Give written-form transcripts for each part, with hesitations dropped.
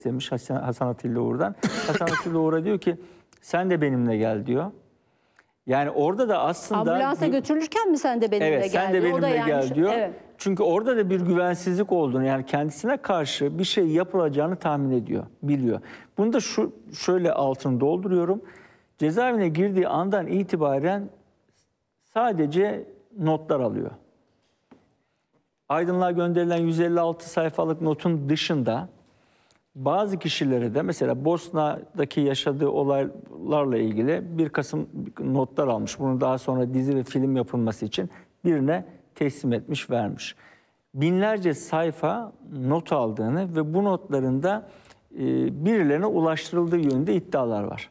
istemiş Hasan Atilla Uğur'dan. Hasan Atilla Uğur'a diyor ki sen de benimle gel diyor. Yani orada da aslında... Ambulansa götürülürken mi sen de benimle gel? Evet, sen de diyor. benimle gel diyor. Evet. Çünkü orada da bir güvensizlik olduğunu, yani kendisine karşı bir şey yapılacağını tahmin ediyor, biliyor. Bunu da şöyle altını dolduruyorum. Cezaevine girdiği andan itibaren sadece notlar alıyor. Aydınlığa gönderilen 156 sayfalık notun dışında bazı kişilere de mesela Bosna'daki yaşadığı olaylarla ilgili bir kısım notlar almış. Bunu daha sonra dizi ve film yapılması için birine teslim etmiş, vermiş. Binlerce sayfa not aldığını ve bu notların da birilerine ulaştırıldığı yönünde iddialar var.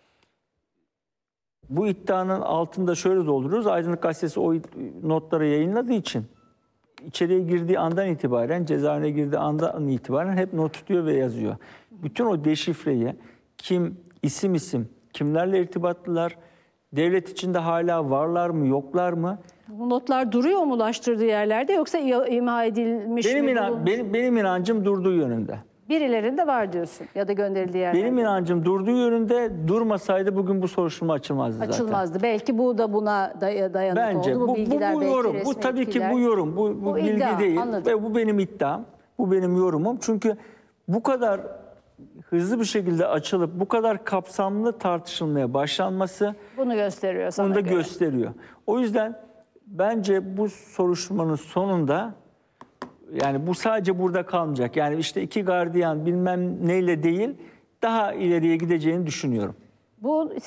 Bu iddianın altında şöyle dolduruyoruz. Aydınlık Gazetesi o notları yayınladığı için içeriye girdiği andan itibaren, cezaevine girdiği andan itibaren hep not tutuyor ve yazıyor. Bütün o deşifreyi kim, isim kimlerle irtibatlılar, devlet içinde hala varlar mı, yoklar mı? Bu notlar duruyor mu ulaştırdığı yerlerde yoksa imha edilmiş mi? Benim inancım durduğu yönünde. Birilerinde var diyorsun ya da gönderildiği yerlerde. Benim inancım durduğu yönünde, durmasaydı bugün bu soruşturma açılmazdı zaten. Açılmazdı. Belki bu da buna dayanık Bence oldu. Bu bilgiler bu belki yorum. resmi Bu tabii bilgiler. ki bu yorum. Bu bilgi iddia, değil. anladım. Ve bu benim iddiam. Bu benim yorumum. Çünkü bu kadar hızlı bir şekilde açılıp bu kadar kapsamlı tartışılmaya başlanması Bunu gösteriyor sana bunu da göre. gösteriyor. O yüzden bence bu soruşturmanın sonunda, yani bu sadece burada kalmayacak. Yani işte 2 gardiyan bilmem neyle değil, daha ileriye gideceğini düşünüyorum. Bu